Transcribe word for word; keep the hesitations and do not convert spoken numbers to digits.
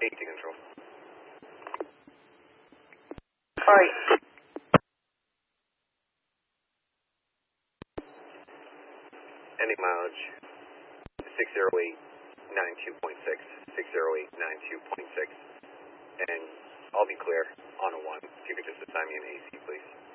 eighty control. Alright. Ending mileage six zero eight nine two point six. six zero eight nine two point six. And I'll be clear on a one. If you could just assign me an A C, please.